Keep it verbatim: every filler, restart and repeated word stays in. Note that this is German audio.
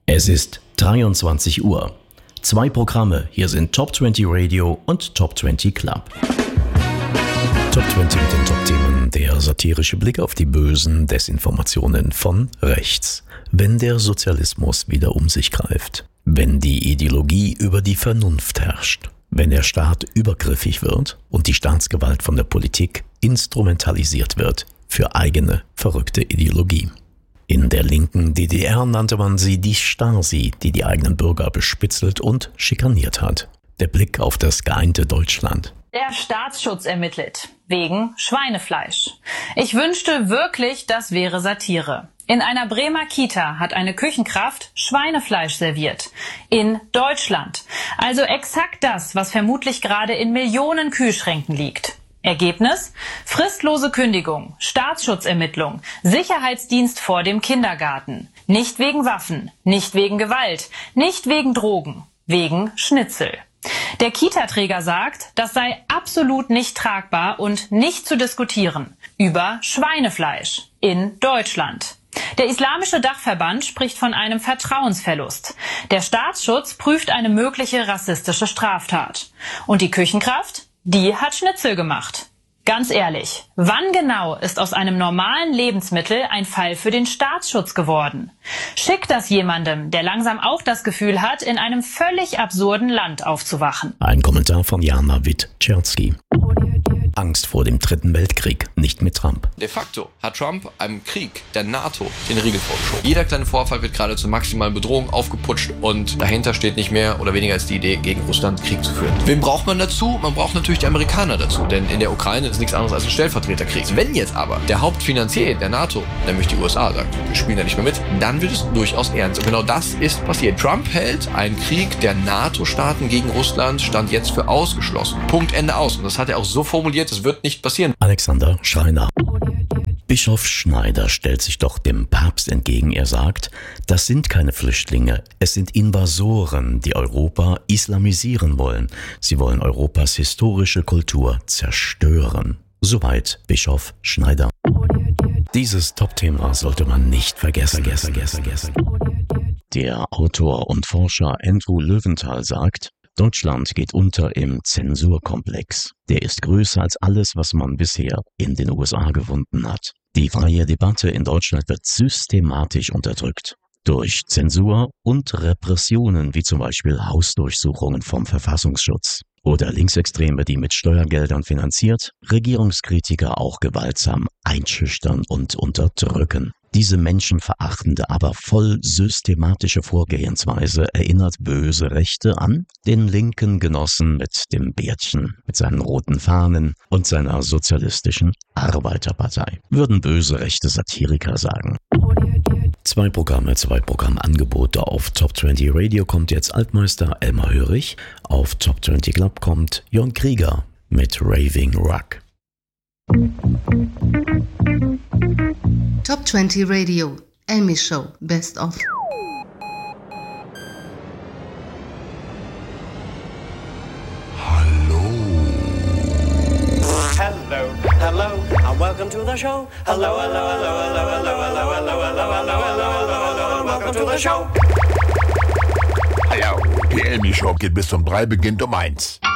Es ist dreiundzwanzig Uhr. Zwei Programme, hier sind Top zwanzig Radio und Top zwanzig Club. Top zwanzig mit den Top-Themen, der satirische Blick auf die bösen Desinformationen von rechts. Wenn der Sozialismus wieder um sich greift. Wenn die Ideologie über die Vernunft herrscht. Wenn der Staat übergriffig wird und die Staatsgewalt von der Politik instrumentalisiert wird für eigene verrückte Ideologie. In der linken D D R nannte man sie die Stasi, die die eigenen Bürger bespitzelt und schikaniert hat. Der Blick auf das geeinte Deutschland. Der Staatsschutz ermittelt. Wegen Schweinefleisch. Ich wünschte wirklich, das wäre Satire. In einer Bremer Kita hat eine Küchenkraft Schweinefleisch serviert. In Deutschland. Also exakt das, was vermutlich gerade in Millionen Kühlschränken liegt. Ergebnis? Fristlose Kündigung, Staatsschutzermittlung, Sicherheitsdienst vor dem Kindergarten. Nicht wegen Waffen, nicht wegen Gewalt, nicht wegen Drogen, wegen Schnitzel. Der Kita-Träger sagt, das sei absolut nicht tragbar und nicht zu diskutieren. Über Schweinefleisch in Deutschland. Der Islamische Dachverband spricht von einem Vertrauensverlust. Der Staatsschutz prüft eine mögliche rassistische Straftat. Und die Küchenkraft? Die hat Schnitzel gemacht. Ganz ehrlich, wann genau ist aus einem normalen Lebensmittel ein Fall für den Staatsschutz geworden? Schickt das jemandem, der langsam auch das Gefühl hat, in einem völlig absurden Land aufzuwachen. Ein Kommentar von Jana Witt-Czerski. Angst vor dem Dritten Weltkrieg, nicht mit Trump. De facto hat Trump einem Krieg der NATO den Riegel vorgeschoben. Jeder kleine Vorfall wird gerade zur maximalen Bedrohung aufgeputscht und dahinter steht nicht mehr oder weniger als die Idee, gegen Russland Krieg zu führen. Wen braucht man dazu? Man braucht natürlich die Amerikaner dazu, denn in der Ukraine ist nichts anderes als ein Stellvertreterkrieg. Wenn jetzt aber der Hauptfinanzier der NATO, nämlich die U S A, sagt, wir spielen da nicht mehr mit, dann wird es durchaus ernst. Und genau das ist passiert. Trump hält einen Krieg der NATO-Staaten gegen Russland, stand jetzt für ausgeschlossen. Punkt, Ende, aus. Und das hat er auch so formuliert, das wird nicht passieren. Alexander Schreiner. Bischof Schneider stellt sich doch dem Papst entgegen. Er sagt, das sind keine Flüchtlinge, es sind Invasoren, die Europa islamisieren wollen. Sie wollen Europas historische Kultur zerstören. Soweit Bischof Schneider. Dieses Top-Thema sollte man nicht vergessen. vergessen, vergessen, vergessen. Der Autor und Forscher Andrew Löwenthal sagt, Deutschland geht unter im Zensurkomplex. Der ist größer als alles, was man bisher in den U S A gefunden hat. Die freie Debatte in Deutschland wird systematisch unterdrückt. Durch Zensur und Repressionen wie zum Beispiel Hausdurchsuchungen vom Verfassungsschutz. Oder Linksextreme, die mit Steuergeldern finanziert, Regierungskritiker auch gewaltsam einschüchtern und unterdrücken. Diese menschenverachtende, aber voll systematische Vorgehensweise erinnert böse Rechte an den linken Genossen mit dem Bärtchen, mit seinen roten Fahnen und seiner sozialistischen Arbeiterpartei, würden böse rechte Satiriker sagen. Zwei Programme, zwei Programmangebote. Auf Top zwanzig Radio kommt jetzt Altmeister Elmar Hörig. Auf Top zwanzig Club kommt Jon Krieger mit Raving Rock. Top zwanzig Radio, Elmi Show, Best of. Hallo. Hello, hello, and welcome to the show. Hello, hello, hello, hello, hello, hello, hello, hello, hello, hello, hello, hello, welcome to the show. Hallo, die Elmi Show geht bis um drei, beginnt um eins.